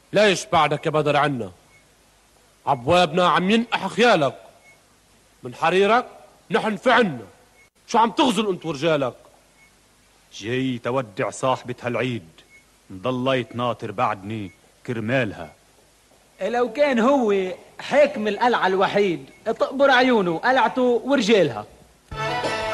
ليش بعدك يا بدر عنا؟ عبوابنا عم ينقح خيالك، من حريرك نحن في عنا. شو عم تغزل انت ورجالك؟ جاي تودع صاحبة هالعيد، ضليت ناطر بعدني كرمالها. لو كان هو حاكم القلعة الوحيد تقبر عيونه قلعته ورجالها.